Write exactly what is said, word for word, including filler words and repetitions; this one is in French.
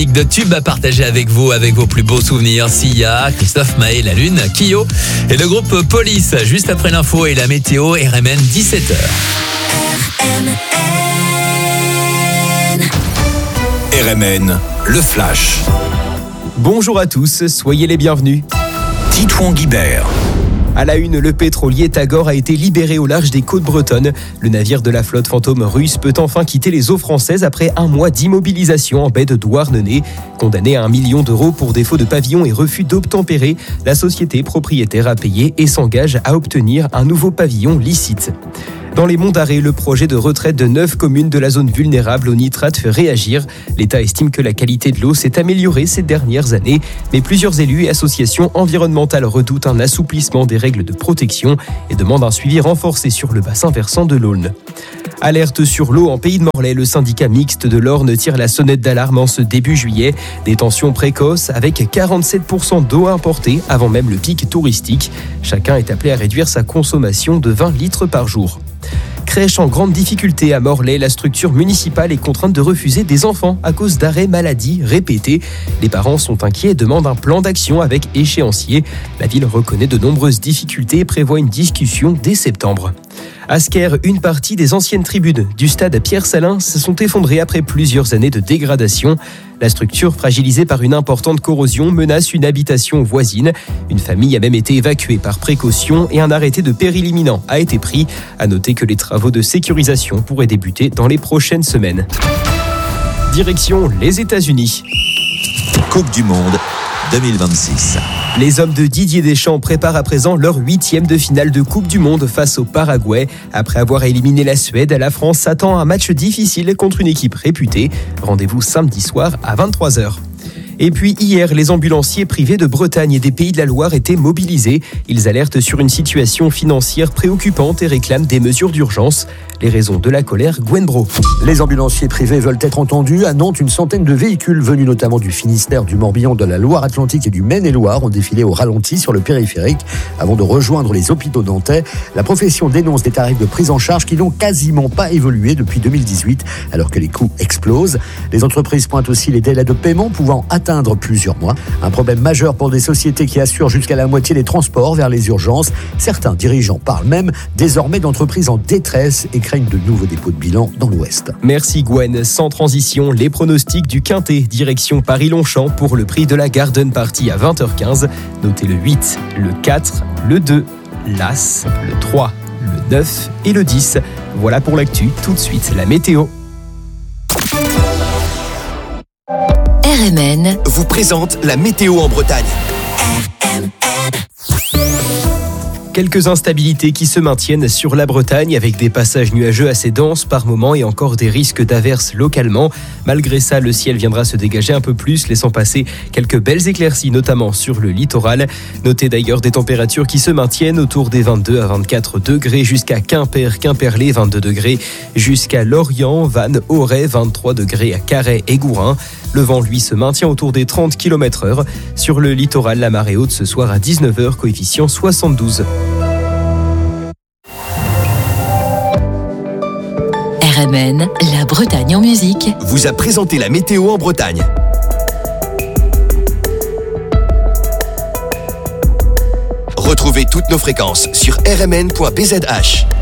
De tubes à partager avec vous, avec vos plus beaux souvenirs. Sia, Christophe Maé, La Lune, Kyo et le groupe Police. Juste après l'info et la météo, R M N dix-sept heures. R M N. R M N, le flash. Bonjour à tous, soyez les bienvenus. Titouan Guibert. À la une, le pétrolier Tagor a été libéré au large des côtes bretonnes. Le navire de la flotte fantôme russe peut enfin quitter les eaux françaises après un mois d'immobilisation en baie de Douarnenez. Condamné à un million d'euros pour défaut de pavillon et refus d'obtempérer, la société propriétaire a payé et s'engage à obtenir un nouveau pavillon licite. Dans les Monts d'Arrée, le projet de retraite de neuf communes de la zone vulnérable au nitrate fait réagir. L'État estime que la qualité de l'eau s'est améliorée ces dernières années, mais plusieurs élus et associations environnementales redoutent un assouplissement des règles de protection et demandent un suivi renforcé sur le bassin versant de l'Aulne. Alerte sur l'eau en Pays de Morlaix, le syndicat mixte de l'Orne tire la sonnette d'alarme en ce début juillet. Des tensions précoces avec quarante-sept pour cent d'eau importée avant même le pic touristique. Chacun est appelé à réduire sa consommation de vingt litres par jour. Crèche en grande difficulté à Morlaix, la structure municipale est contrainte de refuser des enfants à cause d'arrêts maladie répétés. Les parents sont inquiets et demandent un plan d'action avec échéancier. La ville reconnaît de nombreuses difficultés et prévoit une discussion dès septembre. À Sker, une partie des anciennes tribunes du stade Pierre-Salin se sont effondrées après plusieurs années de dégradation. La structure, fragilisée par une importante corrosion, menace une habitation voisine. Une famille a même été évacuée par précaution et un arrêté de péril imminent a été pris. À noter que les travaux de sécurisation pourraient débuter dans les prochaines semaines. Direction les États-Unis. Coupe du Monde deux mille vingt-six. Les hommes de Didier Deschamps préparent à présent leur huitième de finale de Coupe du Monde face au Paraguay. Après avoir éliminé la Suède, la France s'attend à un match difficile contre une équipe réputée. Rendez-vous samedi soir à vingt-trois heures. Et puis hier, les ambulanciers privés de Bretagne et des Pays de la Loire étaient mobilisés. Ils alertent sur une situation financière préoccupante et réclament des mesures d'urgence. Les raisons de la colère, Gwen Bro. Les ambulanciers privés veulent être entendus. À Nantes, une centaine de véhicules venus notamment du Finistère, du Morbihan, de la Loire-Atlantique et du Maine-et-Loire ont défilé au ralenti sur le périphérique avant de rejoindre les hôpitaux nantais. La profession dénonce des tarifs de prise en charge qui n'ont quasiment pas évolué depuis deux mille dix-huit alors que les coûts explosent. Les entreprises pointent aussi les délais de paiement pouvant atteindre plusieurs mois. Un problème majeur pour des sociétés qui assurent jusqu'à la moitié des transports vers les urgences. Certains dirigeants parlent même désormais d'entreprises en détresse et craignent de nouveaux dépôts de bilan dans l'Ouest. Merci Gwen. Sans transition, les pronostics du Quintet, direction Paris-Longchamp pour le prix de la Garden Party à vingt heures quinze. Notez le huit, le quatre, le deux, l'As, le trois, le neuf et le dix. Voilà pour l'actu. Tout de suite, la météo. R M N vous présente la météo en Bretagne. R M N. Quelques instabilités qui se maintiennent sur la Bretagne avec des passages nuageux assez denses par moments et encore des risques d'averses localement. Malgré ça, le ciel viendra se dégager un peu plus, laissant passer quelques belles éclaircies, notamment sur le littoral. Notez d'ailleurs des températures qui se maintiennent autour des vingt-deux à vingt-quatre degrés jusqu'à Quimper, Quimperlé, vingt-deux degrés, jusqu'à Lorient, Vannes, Auray, vingt-trois degrés à Carhaix et Gourin. Le vent, lui, se maintient autour des trente kilomètres heure. Sur le littoral, la marée haute ce soir à dix-neuf heures, coefficient soixante-douze. R M N, la Bretagne en musique. Vous a présenté la météo en Bretagne. Retrouvez toutes nos fréquences sur r m n point b z h.